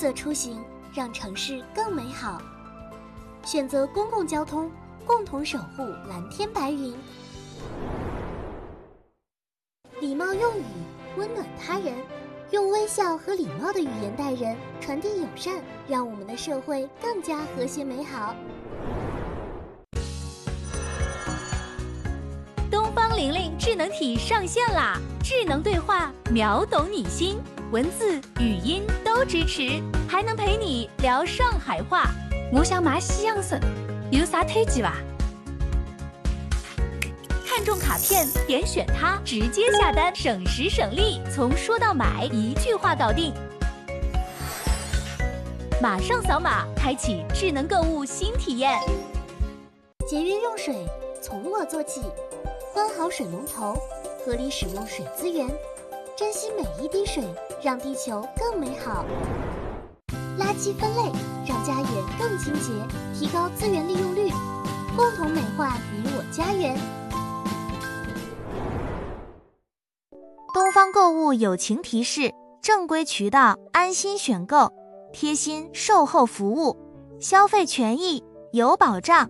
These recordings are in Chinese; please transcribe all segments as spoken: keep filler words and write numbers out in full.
色出行，让城市更美好。选择公共交通，共同守护蓝天白云。礼貌用语，温暖他人，用微笑和礼貌的语言待人，传递友善，让我们的社会更加和谐美好。 东方玲玲智能体上线啦！智能对话，秒懂你心，文字、语音都支持，还能陪你聊上海话。我想买西洋参，有啥推荐吧？看中卡片，点选它，直接下单，省时省力，从说到买一句话搞定。马上扫码，开启智能购物新体验。 节约用水，从我做起。关好水龙头，合理使用水资源，珍惜每一滴水，让地球更美好。垃圾分类，让家园更清洁，提高资源利用率，共同美化你我家园。 东方购物友情提示：正规渠道，安心选购，贴心售后服务，消费权益有保障。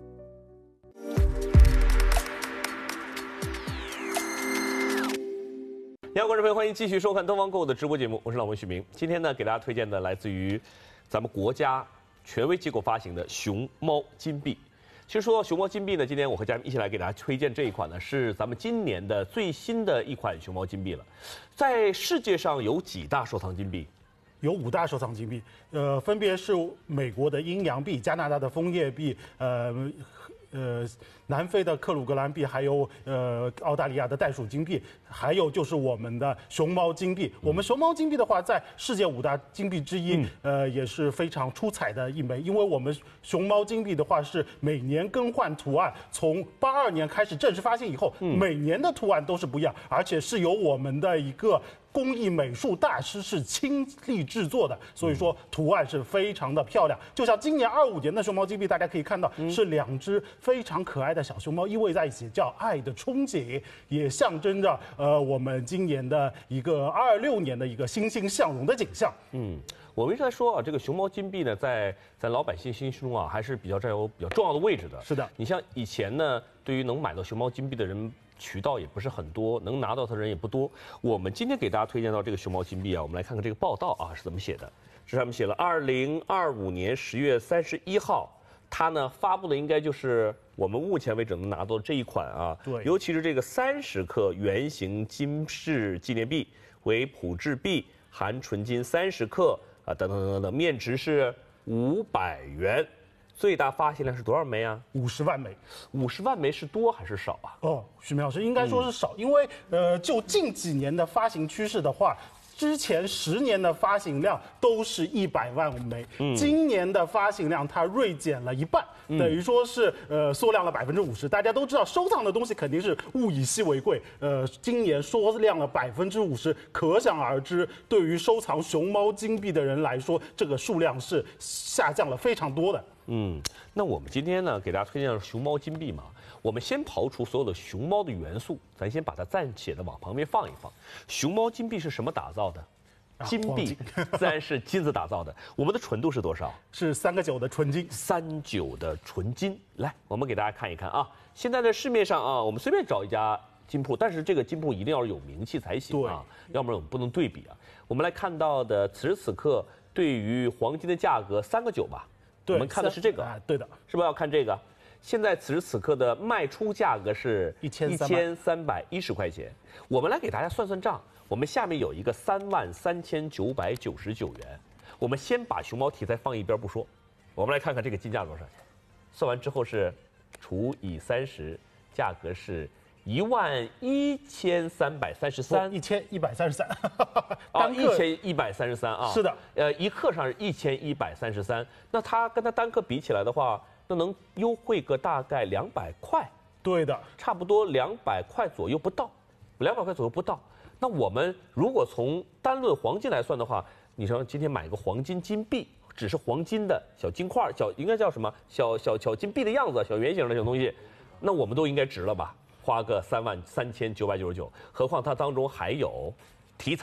你好，观众朋友，欢迎继续收看东方购物的直播节目，我是老文许明。今天呢，给大家推荐的来自于咱们国家权威机构发行的熊猫金币。其实说到熊猫金币呢，今天我和嘉宾一起来给大家推荐这一款呢，是咱们今年的最新的一款熊猫金币了。在世界上有几大收藏金币？ 有五大收藏金币，呃，分别是美国的阴阳币、加拿大的枫叶币，呃。呃，南非的克鲁格兰币，还有呃澳大利亚的袋鼠金币，还有就是我们的熊猫金币。我们熊猫金币的话，在世界五大金币之一，嗯、呃也是非常出彩的一枚。因为我们熊猫金币的话是每年更换图案，从八二年开始正式发行以后，嗯、每年的图案都是不一样，而且是由我们的一个工艺美术大师是亲力制作的，所以说图案是非常的漂亮。就像今年二五年的熊猫金币，大家可以看到是两只非常可爱的小熊猫依偎在一起，叫爱的憧憬，也象征着呃我们今年的一个二六年的一个欣欣向荣的景象。 嗯，我们一直在说啊，这个熊猫金币呢，在咱老百姓心中啊，还是比较占有比较重要的位置的。 是的， 你像以前呢，对于能买到熊猫金币的人，渠道也不是很多，能拿到它的人也不多。我们今天给大家推荐到这个熊猫金币啊，我们来看看这个报道啊是怎么写的。这上面写了，二零二五年十月三十一号，它呢发布的应该就是我们目前为止能拿到的这一款啊， 对， 尤其是这个三十克圆形金饰纪念币，为普制币，含纯金三十克啊，等等等等等，面值是五百元。最大发行量是多少枚啊？ 五十万枚。 五十万枚是多还是少啊？ 哦，许明老师应该说是少，嗯、因为呃，就近几年的发行趋势的话，之前十年的发行量都是一百万枚，嗯、今年的发行量它锐减了一半，嗯、等于说是呃缩量了百分之五十。大家都知道，收藏的东西肯定是物以稀为贵，呃，今年缩量了百分之五十，可想而知，对于收藏熊猫金币的人来说，这个数量是下降了非常多的。 嗯，那我们今天呢，给大家推荐的熊猫金币嘛，我们先刨除所有的熊猫的元素，咱先把它暂且的往旁边放一放。熊猫金币是什么打造的？金币自然是金子打造的。我们的纯度是多少？ 是三个九的纯金。 三九的纯金。来，我们给大家看一看啊。现在在市面上啊，我们随便找一家金铺，但是这个金铺一定要有名气才行啊，要不然我们不能对比啊。我们来看到的此时此刻对于黄金的价格三个九吧。我们看的是这个， 啊、对的， 是不是要看这个？现在此时此刻的卖出价格是一千三百一十块钱。我们来给大家算算账。我们下面有一个三万三千九百九十九元。我们先把熊猫题材放一边不说，我们来看看这个金价多少钱。算完之后是除以三十，价格是一万一千三百三十三， 一千一百三十三， 啊，一千一百三十三啊， 是的， 呃，一克上是一千一百三十三，那它跟它单克比起来的话，那能优惠个大概两百块， 对的， 差不多两百块左右不到，两百块左右不到。那我们如果从单论黄金来算的话，你说今天买个黄金金币，只是黄金的小金块，小应该叫什么？小小小金币的样子，小圆形的小东西，那我们都应该值了吧？花个三万三千九百九十九，何况它当中还有题材，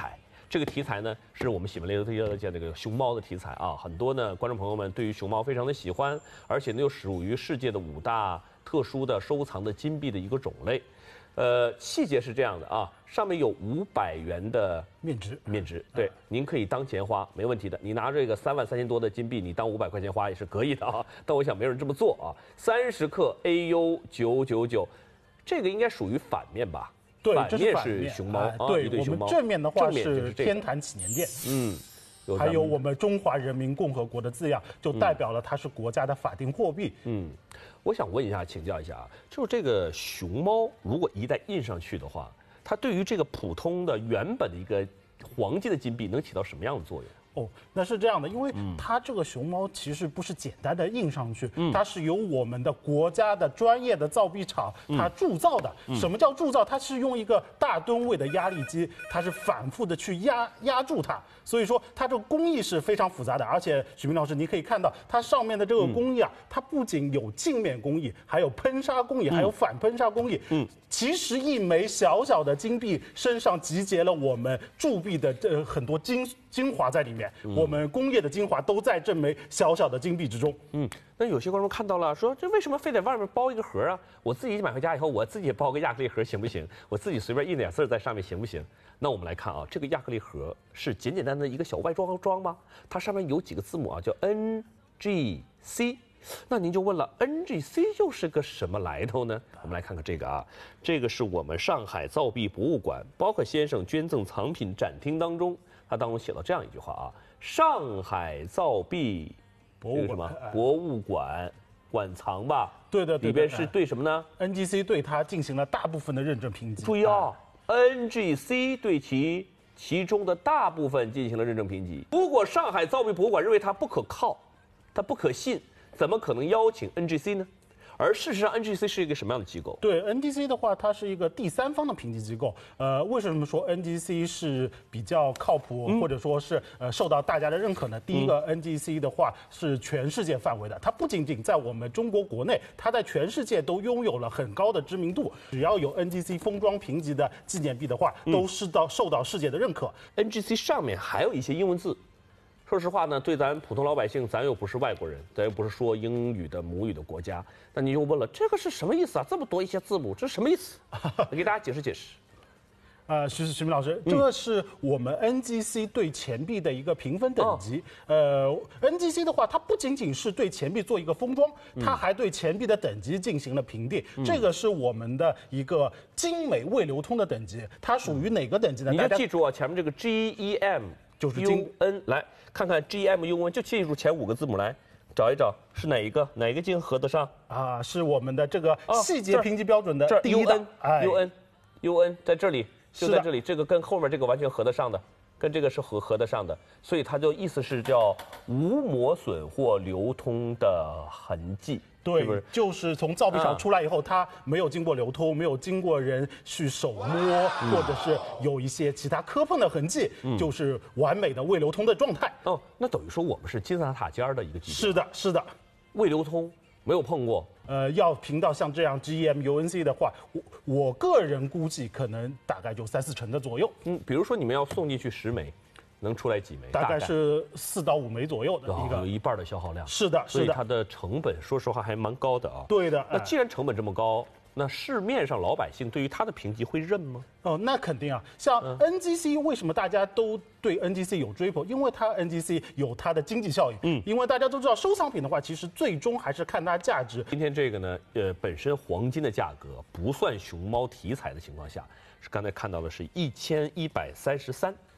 这个题材呢，是我们喜闻乐见的这个熊猫的题材啊，很多呢观众朋友们对于熊猫非常的喜欢，而且呢又属于世界的五大特殊的收藏的金币的一个种类。呃，细节是这样的啊，上面有五百元的面值， 面值，对，您可以当钱花，没问题的。你拿这个三万三千多的金币，你当五百块钱花也是可以的啊。但我想没有人这么做啊。三十克 A U 九九九，这个应该属于反面吧？ 对， 反面这是反面是熊猫， 哎啊， 对，我一对熊猫。 们正面的话正面就是这个天坛祈年殿， 嗯，有咱们还有我们中华人民共和国的字样，就代表了它是国家的法定货币。 嗯，我想问一下，请教一下啊，就是这个熊猫，如果一旦印上去的话，它对于这个普通的原本的一个黄金的金币能起到什么样的作用？ 哦，那是这样的，因为它这个熊猫其实不是简单的印上去， 嗯、 它是由我们的国家的专业的造币厂它铸造的。嗯、什么叫铸造？它是用一个大吨位的压力机，它是反复的去压压住它，所以说它这个工艺是非常复杂的。而且许明老师，你可以看到它上面的这个工艺啊，嗯、它不仅有镜面工艺，还有喷砂工艺，嗯、还有反喷砂工艺。嗯，其实一枚小小的金币身上集结了我们铸币的这很多精精华在里面。嗯、我们工业的精华都在这枚小小的金币之中。 嗯，那有些观众看到了，说这为什么非得外面包一个盒啊？我自己买回家以后，我自己也包个亚克力盒行不行？我自己随便印点字在上面行不行？那我们来看啊，这个亚克力盒是简简单单的一个小外装装吗？它上面有几个字母啊，叫 N G C。那您就问了 ，N G C 又是个什么来头呢？我们来看看这个啊，这个是我们上海造币博物馆包克先生捐赠藏品展厅当中。它当中写到这样一句话啊，上海造币博物什么博物馆馆藏吧？ 对的， 里边是对什么呢 ？N G C 对它进行了大部分的认证评级。 注意啊 ，N G C 对其其中的大部分进行了认证评级。如果上海造币博物馆认为它不可靠，它不可信，怎么可能邀请 N G C 呢？而事实上 ，N G C 是一个什么样的机构？ 对 N G C 的话，它是一个第三方的评级机构。呃，为什么说 N G C 是比较靠谱，嗯、或者说是呃受到大家的认可呢？第一个、嗯、，N G C 的话是全世界范围的，它不仅仅在我们中国国内，它在全世界都拥有了很高的知名度。只要有 N G C 封装评级的纪念币的话，都是到受到世界的认可。 N G C 上面还有一些英文字。说实话呢，对咱普通老百姓，咱又不是外国人，咱又不是说英语的母语的国家，那你又问了，这个是什么意思啊？这么多一些字母，这是什么意思？我给大家解释解释。 呃，徐徐明老师，这是我们 N G C 对钱币的一个评分等级。哦、呃 ，N G C 的话，它不仅仅是对钱币做一个封装，它还对钱币的等级进行了评定。嗯、这个是我们的一个精美未流通的等级，它属于哪个等级呢？ 你要记住啊，前面这个 G E M 就是 U N， 来看看 G M U N， 就记住前五个字母来。找一找是哪一个？哪一个镜合得上啊？是我们的这个细节评级标准的第一档。 哎 U N U N 在这里，就在这里，这个跟后面这个完全合得上的，跟这个是合合得上的，所以它就意思是叫无磨损或流通的痕迹。 对， 是不是就是从造币厂出来以后，它没有经过流通，没有经过人去手摸，嗯、或者是有一些其他磕碰的痕迹，嗯、就是完美的未流通的状态。 哦，那等于说我们是金字塔尖的一个级别。 是的，是的， 未流通，没有碰过。 呃，要评到像这样 G E M U N C 的话，我我个人估计可能大概就三四成的左右。 嗯，比如说你们要送进去十枚。能出来几枚？ 大概是四到五枚左右的一个， 有一半的消耗量。 是的，是的， 所以它的成本，说实话还蛮高的啊。 对的。 那既然成本这么高，那市面上老百姓对于它的评级会认吗？ 哦，那肯定啊。像 N G C， 为什么大家都对 N G C 有追捧？因为它 N G C 有它的经济效益。嗯。因为大家都知道，收藏品的话，其实最终还是看它价值。 今天这个呢，呃，本身黄金的价格不算熊猫题材的情况下，是刚才看到的是一千一百三十三。